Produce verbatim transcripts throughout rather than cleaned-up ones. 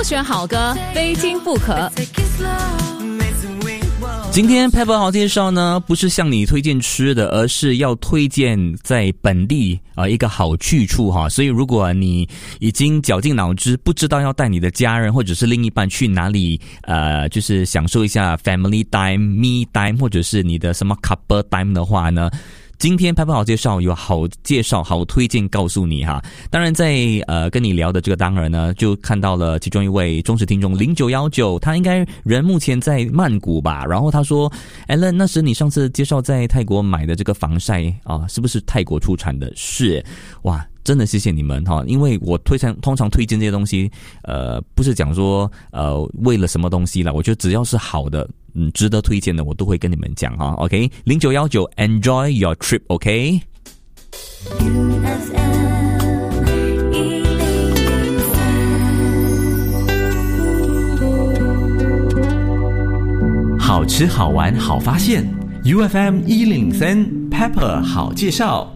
都选好歌，非听不可。 今天 Pepper 好介绍呢，不是向你推荐吃的，而是要推荐在本地啊、呃、一个好去处哈。所以如果你已经绞尽脑汁，不知道要带你的家人或者是另一半去哪里，呃，就是享受一下 family time、me time， 或者是你的什么 couple time 的话呢？今天拍拍好介绍有好介绍好推荐告诉你哈。当然在呃跟你聊的这个当儿呢，就看到了其中一位忠实听众零九一九，他应该人目前在曼谷吧。然后他说 Alan， 那时你上次介绍在泰国买的这个防晒啊，是不是泰国出产的？是。哇，真的谢谢你们哈，因为我推荐通常推荐这些东西，呃，不是讲说呃为了什么东西啦，我觉得只要是好的，嗯，值得推荐的，我都会跟你们讲哈。OK， 零九一九 Enjoy your trip，OK。 好吃好玩好发现 ，U F M 一零三 Pepper 好介绍。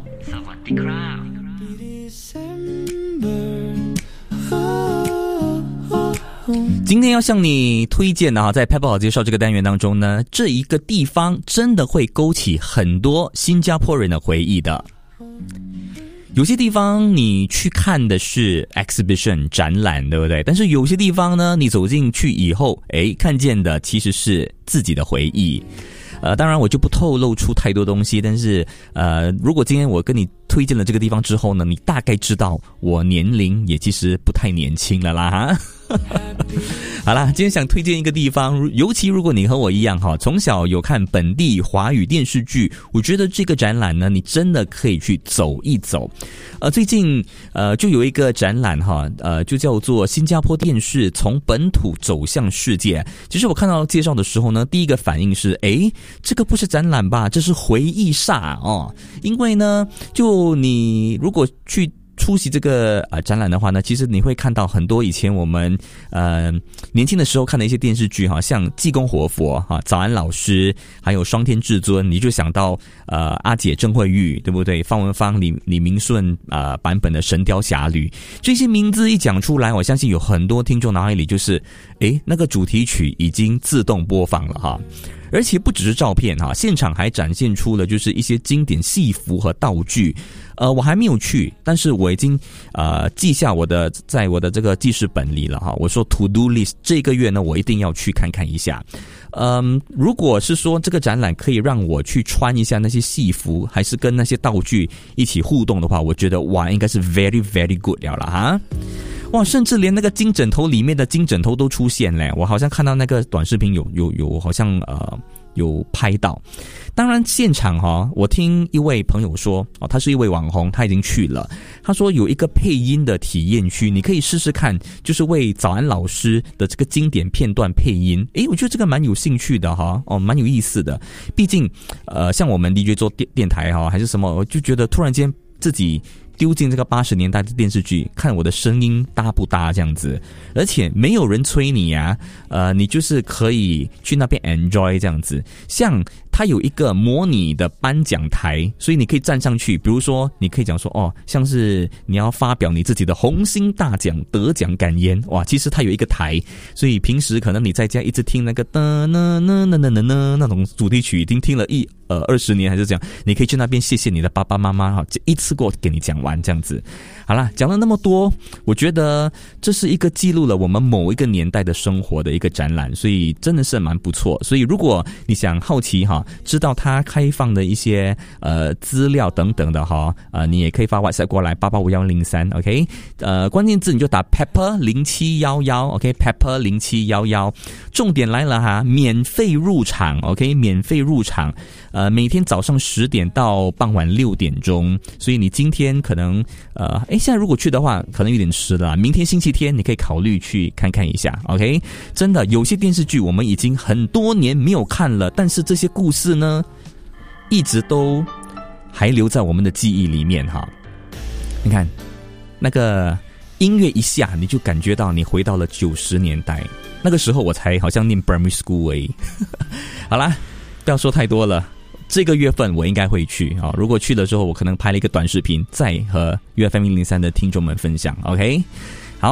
今天要向你推荐的哈，在 Pepper 好介绍这个单元当中呢，这一个地方真的会勾起很多新加坡人的回忆的。有些地方你去看的是 exhibition 展览，对不对？但是有些地方呢，你走进去以后，诶，看见的其实是自己的回忆。呃，当然我就不透露出太多东西，但是呃，如果今天我跟你推荐了这个地方之后呢，你大概知道我年龄也其实不太年轻了啦哈。好啦，今天想推荐一个地方，尤其如果你和我一样哈，从小有看本地华语电视剧，我觉得这个展览呢，你真的可以去走一走。呃，最近呃就有一个展览哈，呃就叫做新加坡电视从本土走向世界。其实我看到介绍的时候呢，第一个反应是，诶，这个不是展览吧？这是回忆杀哦。因为呢，就你如果去出席这个呃展览的话呢，其实你会看到很多以前我们呃年轻的时候看的一些电视剧哈，像济公活佛哈、早安老师，还有双天至尊，你就想到呃阿姐郑慧玉，对不对？方文芳、李李明顺啊、呃、版本的神雕侠侣，这些名字一讲出来，我相信有很多听众脑海里就是诶那个主题曲已经自动播放了哈。而且不只是照片哈，现场还展现出了就是一些经典戏服和道具。呃，我还没有去，但是我已经呃记下我的在我的这个记事本里了哈。我说 to do list， 这个月呢我一定要去看看一下。嗯，如果是说这个展览可以让我去穿一下那些戏服，还是跟那些道具一起互动的话，我觉得哇，应该是 very very good 了啦哈。哇，甚至连那个金枕头里面的金枕头都出现嘞！我好像看到那个短视频有有有，好像呃有拍到。当然现场哈、哦，我听一位朋友说哦，他是一位网红，他已经去了。他说有一个配音的体验区，你可以试试看，就是为早安老师的这个经典片段配音。诶，我觉得这个蛮有兴趣的哈，哦，蛮有意思的。毕竟呃，像我们 D J 做电电台哈，还是什么，我就觉得突然间自己丢进这个八十年代的电视剧，看我的声音搭不搭这样子，而且没有人催你啊，呃，你就是可以去那边 enjoy 这样子。像它有一个模拟的颁奖台，所以你可以站上去，比如说你可以讲说哦，像是你要发表你自己的红星大奖得奖感言，哇，其实它有一个台，所以平时可能你在家一直听那个哒呢呢呢呢呢呢那种主题曲，已经听了一呃二十年还是这样，你可以去那边谢谢你的爸爸妈妈哈，一次过给你讲完这样子。好啦，讲了那么多，我觉得这是一个记录了我们某一个年代的生活的一个展览，所以真的是蛮不错。所以如果你想好奇哈，知道它开放的一些呃资料等等的哈，呃你也可以发 WhatsApp 过来八八五一零三 OK， 呃关键字你就打 Pepper 零七一一 OK Pepper 零七一一，重点来了哈，免费入场 OK 免费入场，呃每天早上十点到傍晚六点钟，所以你今天可能呃诶现在如果去的话可能有点迟了啦，明天星期天你可以考虑去看看一下 OK。 真的有些电视剧我们已经很多年没有看了，但是这些故事呢一直都还留在我们的记忆里面哈。你看那个音乐一下，你就感觉到你回到了九十年代，那个时候我才好像念 primary school 而已好啦，不要说太多了，这个月份我应该会去啊。如果去了之后，我可能拍了一个短视频，再和 U F M 一零三的听众们分享。OK， 好，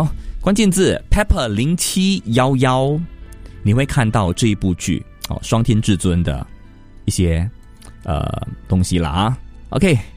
关键字 Pepper 零七一一，你会看到这一部剧哦，双天至尊的一些呃东西啦啊。OK。